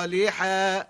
صالحا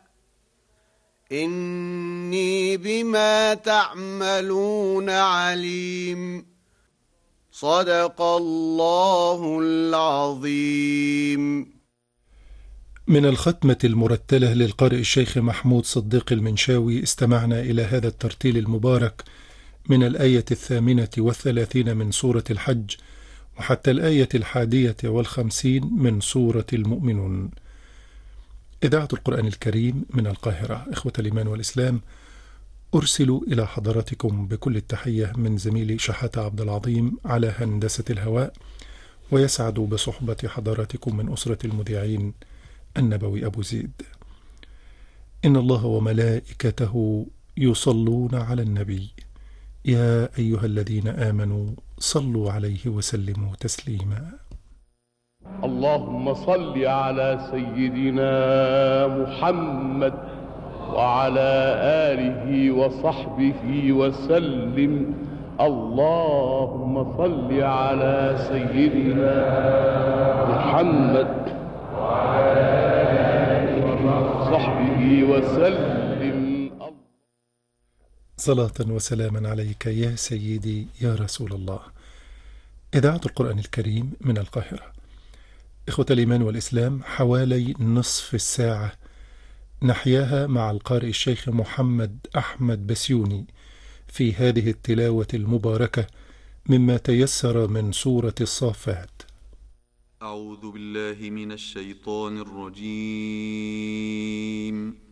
إني بما تعملون عليم. صدق الله العظيم. من الختمة المرتلة للقارئ الشيخ محمود صديق المنشاوي استمعنا إلى هذا الترتيل المبارك من الآية 38 من سورة الحج وحتى الآية 51 من سورة المؤمنون. إذاعة القرآن الكريم من القاهرة. إخوة الإيمان والإسلام، أرسل إلى حضراتكم بكل التحية من زميلي شحاتة عبد العظيم على هندسة الهواء، ويسعد بصحبة حضراتكم من أسرة المذيعين النبوي أبو زيد. إن الله وملائكته يصلون على النبي يا أيها الذين آمنوا صلوا عليه وسلموا تسليما. اللهم صل على سيدنا محمد وعلى آله وصحبه وسلم. اللهم صل على سيدنا محمد وعلى آله وصحبه وسلم. صلاة وسلاما عليك يا سيدي يا رسول الله. إذاعة القرآن الكريم من القاهرة. إخوة الإيمان والإسلام، حوالي نصف الساعة نحياها مع القارئ الشيخ محمد أحمد بسيوني في هذه التلاوة المباركة مما تيسر من سورة الصافات. أعوذ بالله من الشيطان الرجيم.